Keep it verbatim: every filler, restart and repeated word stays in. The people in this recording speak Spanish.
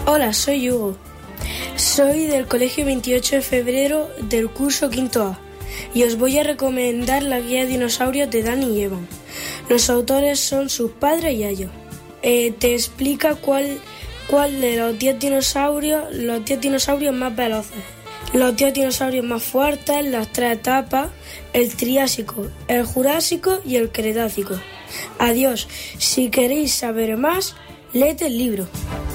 Hola, soy Hugo. Soy del Colegio veintiocho de febrero del curso quinto A y os voy a recomendar la guía de dinosaurios de Dani y Evan. Los autores son sus padres y ellos. Eh, te explica cuál, cuál de los diez dinosaurios, los diez dinosaurios más veloces, los diez dinosaurios más fuertes, las tres etapas, el Triásico, el Jurásico y el Cretácico. Adiós. Si queréis saber más, léete el libro.